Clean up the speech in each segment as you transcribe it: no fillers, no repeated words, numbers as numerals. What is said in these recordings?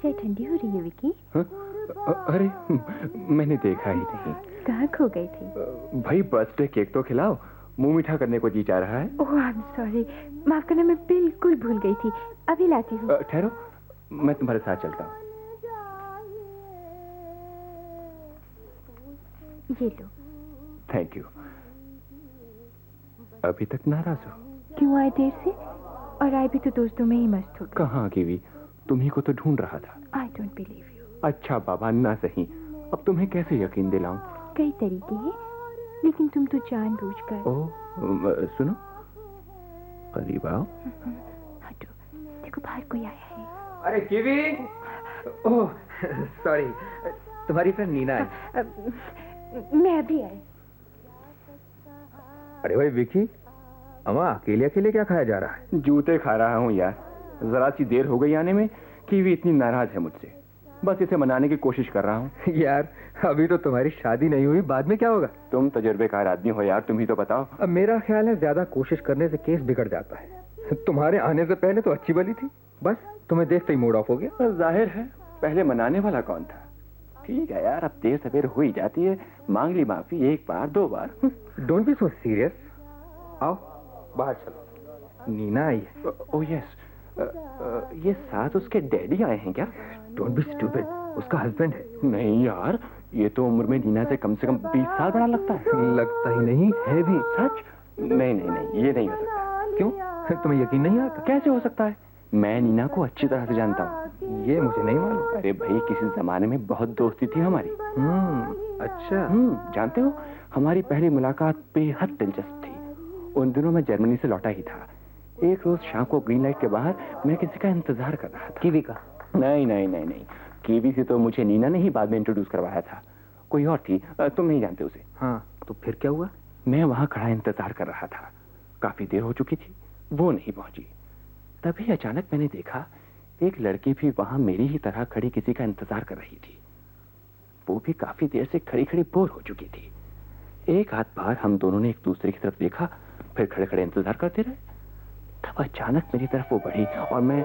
चाय ठंडी हो रही है विकी। अरे मैंने देखा ही नहीं। कहाँ खो गई थी? भाई बर्थडे केक तो खिलाओ, मुंह मीठा करने को जी चाह रहा है। ओह आई एम सॉरी, माफ करना, मैं बिल्कुल भूल गई थी, अभी लाती हूँ। ठहरो, मैं तुम्हारे साथ चलता हूँ। ये लो। Thank you. अभी तक नाराज हो? क्यों आए देर से? और आए भी तो दोस्तों में ही मस्त हो। कहाँ कीवी, तुम्ही को तो ढूंढ रहा था। I don't believe you. अच्छा बाबा, ना सही, अब तुम्हें कैसे यकीन दिलाऊं? कई तरीके हैं, लेकिन तुम तो जानबूझकर। ओह सुनो, करीब आओ। हटो, देखो बाहर कोई आया है। अरे कीवी, ओह सॉरी, तुम्हारी फ्रेंड नीना है। मैं अभी आई। अरे भाई विकी, अम्मा अकेले अकेले क्या खाया जा रहा है? जूते खा रहा हूँ यार, जरा सी देर हो गई आने में। कीवी इतनी नाराज है मुझसे, बस इसे मनाने की कोशिश कर रहा हूँ। यार अभी तो तुम्हारी शादी नहीं हुई, बाद में क्या होगा? तुम तजुर्बेकार आदमी हो यार, तुम ही तो बताओ। अब मेरा ख्याल है ज्यादा कोशिश करने से केस बिगड़ जाता है। तुम्हारे आने से पहले तो अच्छी भली थी, बस तुम्हें देखते ही मूड ऑफ हो गया। जाहिर है, पहले मनाने वाला कौन था? ठीक है यार, अब देर सवेर हो ही जाती है, मांग ली माफी, एक बार दो बार। Don't be so serious. आओ बाहर चलो, नीना आई है। ओह यस, ये साथ उसके डैडी आए हैं क्या? डोंट बी स्टूपिड, उसका हस्बैंड है। नहीं यार, ये तो उम्र में नीना से कम 20 साल बड़ा लगता है। लगता ही नहीं है भी। सच? नहीं नहीं नहीं, ये नहीं हो सकता। क्यों, तुम्हें यकीन नहीं आता? कैसे हो सकता है? मैं नीना को अच्छी तरह से जानता हूँ। ये मुझे नहीं मालूम। अरे भाई, किसी जमाने में बहुत दोस्ती थी हमारी। अच्छा। जानते हो, हमारी पहली मुलाकात बेहद दिलचस्प थी। उन दिनों मैं जर्मनी से लौटा ही था। एक रोज शाम को ग्रीन लाइट के बाहर मैं किसी का इंतजार कर रहा था। कीवी का? नहीं नहीं नहीं नहीं, कीवी से तो मुझे नीना ने ही बाद में इंट्रोड्यूस करवाया था। कोई और थी, तुम नहीं जानते उसे। हाँ, तो फिर क्या हुआ? मैं वहां खड़ा इंतजार कर रहा था, काफी देर हो चुकी थी, वो नहीं पहुंची। तभी अचानक मैंने देखा एक लड़की भी वहां मेरी ही तरह खड़ी किसी का इंतजार कर रही थी। वो भी काफी देर से खड़ी खड़ी बोर हो चुकी थी। एक आध बार हम दोनों ने एक दूसरे की तरफ देखा, फिर खड़े खड़े इंतजार करते रहे। तब अचानक मेरी तरफ वो बढ़ी और मैं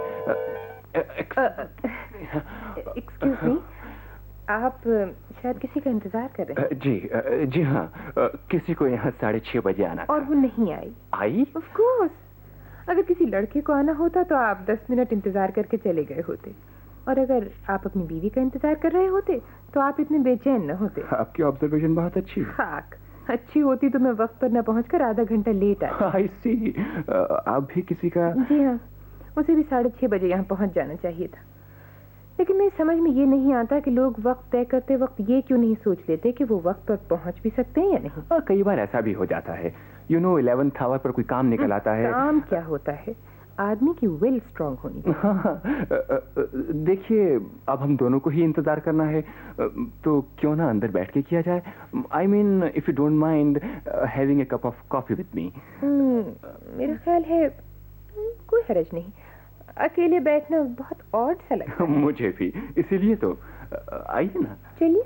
एक्सक्यूज मी, आप शायद किसी का इंतजार कर रहे हैं? जी हाँ, किसी को यहाँ 6:30 बजे आना था। और वो नहीं आई? आई? ऑफ कोर्स, अगर किसी लड़के को आना होता तो आप 10 मिनट इंतजार करके चले गए होते, और अगर आप अपनी बीवी का इंतजार कर रहे होते तो आप इतने बेचैन न होते। आपकी ऑब्जर्वेशन बहुत अच्छी है। खाक, अच्छी होती तो मैं वक्त पर न पहुंचकर आधा घंटा लेट आती। आई सी, आप भी किसी का? जी हाँ, उसे भी 6:30 बजे यहाँ पहुंच जाना चाहिए था। लेकिन मेरी समझ में ये नहीं आता कि लोग वक्त तय करते वक्त ये क्यों नहीं सोच लेते कि वो वक्त पर पहुंच भी सकते हैं या नहीं। कई बार ऐसा भी हो जाता है, 11th आवर पर कोई काम निकल आता है। काम क्या होता है, आदमी की विल स्ट्रांग होनी चाहिए। देखिए, अब हम दोनों को ही इंतजार करना है, तो क्यों ना अंदर बैठ के किया जाए। I mean, if you don't mind having a cup of coffee with me. मेरा ख्याल है कोई हर्ज नहीं, अकेले बैठना बहुत ऑड सा लगता है। मुझे भी, इसीलिए तो। आइए ना। चलिए।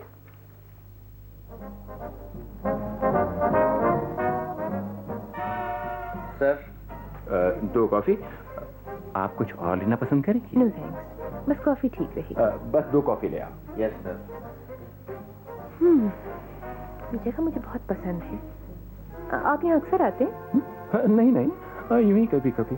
Sir, 2 coffee. आप कुछ और लेना पसंद करेंगी? नो थैंक्स, बस कॉफी ठीक रही। बस 2 कॉफी ले आओ। Yes sir. ये जगह मुझे बहुत पसंद है। आप यहाँ अक्सर आते हैं? नहीं नहीं, यूं ही कभी कभी।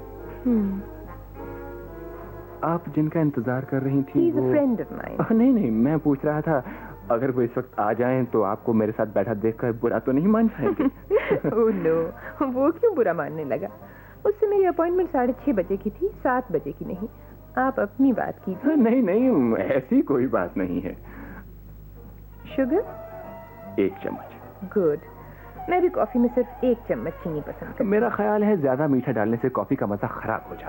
आप जिनका इंतजार कर रही थी वो फ्रेंड ऑफ माइन। नहीं नहीं, मैं पूछ रहा था अगर वो इस वक्त आ जाएं तो आपको मेरे साथ बैठा देखकर बुरा तो नहीं मान जाएंगे? ओह नो, वो क्यों बुरा मानने लगा? उससे मेरी अपॉइंटमेंट 6:30 बजे की थी, 7 बजे की नहीं। आप अपनी बात कीजिए। नहीं नहीं, ऐसी कोई बात नहीं है। शुगर? 1 चम्मच। गुड, मैं भी कॉफी में सिर्फ 1 चम्मच चीनी पसंद करती हूँ। मेरा ख्याल है ज्यादा मीठा डालने से कॉफी का मजा खराब हो जाता है।